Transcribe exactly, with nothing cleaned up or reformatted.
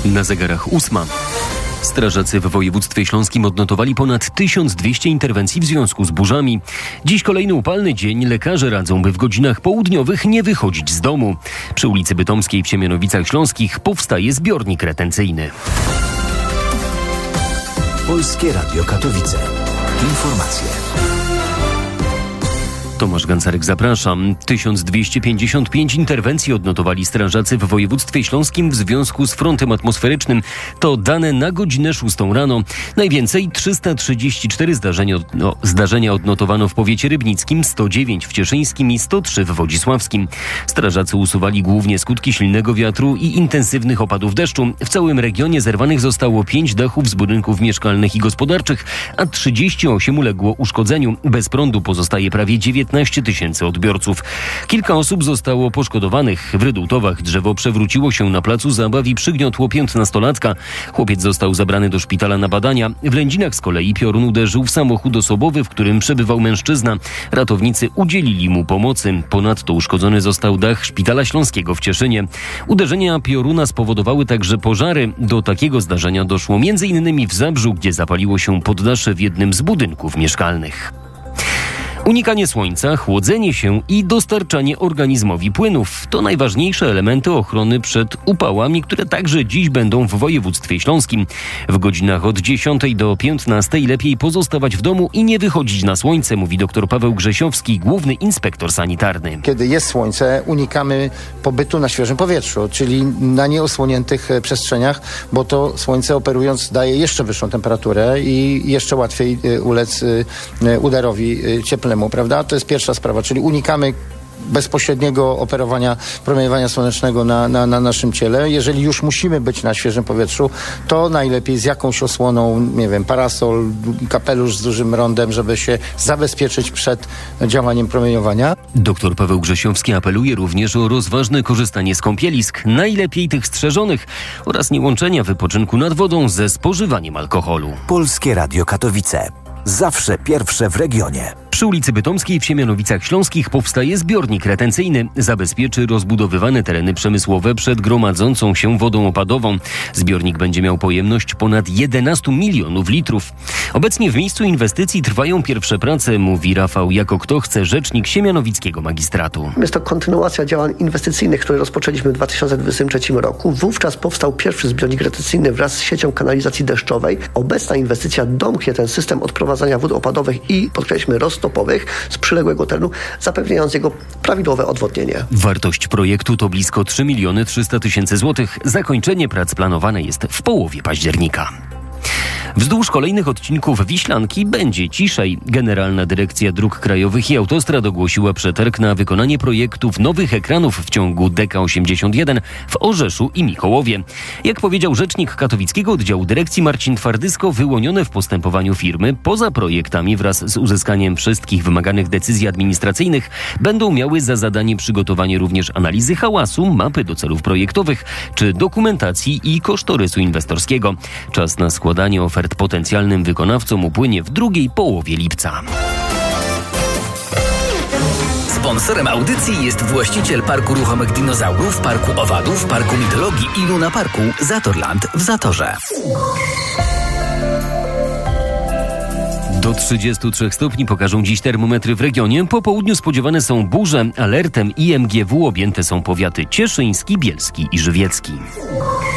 Na zegarach ósma. Strażacy w województwie śląskim odnotowali ponad tysiąc dwieście interwencji w związku z burzami. Dziś kolejny upalny dzień. Lekarze radzą, by w godzinach południowych nie wychodzić z domu. Przy ulicy Bytomskiej w Siemianowicach Śląskich powstaje zbiornik retencyjny. Polskie Radio Katowice. Informacje. Tomasz Gancarek, zapraszam. tysiąc dwieście pięćdziesiąt pięć interwencji odnotowali strażacy w województwie śląskim w związku z frontem atmosferycznym. To dane na godzinę szóstą rano. Najwięcej trzysta trzydzieści cztery zdarzenia, no, zdarzenia odnotowano w powiecie rybnickim, sto dziewięć w cieszyńskim i sto trzy w wodzisławskim. Strażacy usuwali głównie skutki silnego wiatru i intensywnych opadów deszczu. W całym regionie zerwanych zostało pięć dachów z budynków mieszkalnych i gospodarczych, a trzydzieści osiem uległo uszkodzeniu. Bez prądu pozostaje prawie dziewiętnaście tysięcy odbiorców. Kilka osób zostało poszkodowanych. W Rydultowach drzewo przewróciło się na placu zabaw i przygniotło piętnastolatka. Chłopiec został zabrany do szpitala na badania. W Lędzinach z kolei piorun uderzył w samochód osobowy, w którym przebywał mężczyzna. Ratownicy udzielili mu pomocy. Ponadto uszkodzony został dach Szpitala Śląskiego w Cieszynie. Uderzenia pioruna spowodowały także pożary. Do takiego zdarzenia doszło między innymi w Zabrzu, gdzie zapaliło się poddasze w jednym z budynków mieszkalnych. Unikanie słońca, chłodzenie się i dostarczanie organizmowi płynów to najważniejsze elementy ochrony przed upałami, które także dziś będą w województwie śląskim. W godzinach od dziesiątej do piętnastej lepiej pozostawać w domu i nie wychodzić na słońce, mówi dr Paweł Grzesiowski, główny inspektor sanitarny. Kiedy jest słońce, unikamy pobytu na świeżym powietrzu, czyli na nieosłoniętych przestrzeniach, bo to słońce operując daje jeszcze wyższą temperaturę i jeszcze łatwiej ulec udarowi cieplnemu. Prawda? To jest pierwsza sprawa, czyli unikamy bezpośredniego operowania promieniowania słonecznego na, na, na naszym ciele. Jeżeli już musimy być na świeżym powietrzu, to najlepiej z jakąś osłoną, nie wiem, parasol, kapelusz z dużym rondem, żeby się zabezpieczyć przed działaniem promieniowania. Doktor Paweł Grzesiowski apeluje również o rozważne korzystanie z kąpielisk, najlepiej tych strzeżonych, oraz niełączenia wypoczynku nad wodą ze spożywaniem alkoholu. Polskie Radio Katowice. Zawsze pierwsze w regionie. Przy ulicy Bytomskiej w Siemianowicach Śląskich powstaje zbiornik retencyjny. Zabezpieczy rozbudowywane tereny przemysłowe przed gromadzącą się wodą opadową. Zbiornik będzie miał pojemność ponad jedenaście milionów litrów. Obecnie w miejscu inwestycji trwają pierwsze prace, mówi Rafał Jako Kto Chce, rzecznik siemianowickiego magistratu. Jest to kontynuacja działań inwestycyjnych, które rozpoczęliśmy w dwa tysiące dwudziestym trzecim roku. Wówczas powstał pierwszy zbiornik retencyjny wraz z siecią kanalizacji deszczowej. Obecna inwestycja domknie ten system odprowadzania wód opadowych i, podkreślmy, roztopowych z przyległego terenu, zapewniając jego prawidłowe odwodnienie. Wartość projektu to blisko trzy miliony trzysta tysięcy złotych. Zakończenie prac planowane jest w połowie października. Wzdłuż kolejnych odcinków Wiślanki będzie ciszej. Generalna Dyrekcja Dróg Krajowych i Autostrad ogłosiła przetarg na wykonanie projektów nowych ekranów w ciągu D K osiemdziesiąt jeden w Orzeszu i Mikołowie. Jak powiedział rzecznik katowickiego oddziału dyrekcji Marcin Twardysko, wyłonione w postępowaniu firmy poza projektami wraz z uzyskaniem wszystkich wymaganych decyzji administracyjnych będą miały za zadanie przygotowanie również analizy hałasu, mapy do celów projektowych czy dokumentacji i kosztorysu inwestorskiego. Czas na składanie ofert potencjalnym wykonawcom upłynie w drugiej połowie lipca. Sponsorem audycji jest właściciel Parku Ruchomych Dinozaurów, Parku Owadów, Parku Mitologii i Luna Parku Zatorland w Zatorze. Do trzydziestu trzech stopni pokażą dziś termometry w regionie. Po południu spodziewane są burze. Alertem I M G W objęte są powiaty cieszyński, bielski i żywiecki.